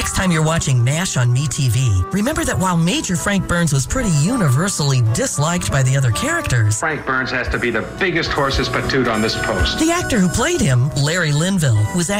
next time you're watching MASH on MeTV, remember that while Major Frank Burns was pretty universally disliked by the other characters, Frank Burns has to be the biggest horse's patoot on this post. the actor who played him, Larry Linville, was